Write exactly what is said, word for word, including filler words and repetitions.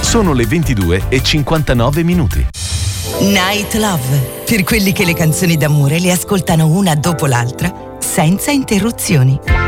Sono le ventidue e cinquantanove minuti. Night Love, per quelli che le canzoni d'amore le ascoltano una dopo l'altra, senza interruzioni.